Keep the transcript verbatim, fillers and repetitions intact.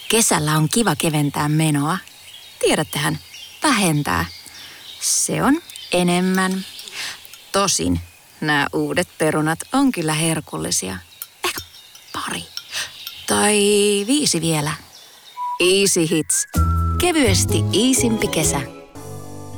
Kesällä on kiva keventää menoa. Tiedättehän, vähentää. Se on enemmän. Tosin nämä uudet perunat on kyllä herkullisia. Ehkä pari. Tai viisi vielä. Easy Hits. Kevyesti iisimpi kesä.